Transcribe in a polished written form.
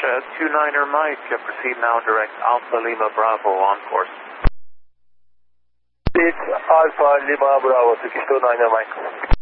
29er Mike, proceed now direct Alpha Lima Bravo on course. It's Alpha Lima Bravo, Turkish 29er Mike.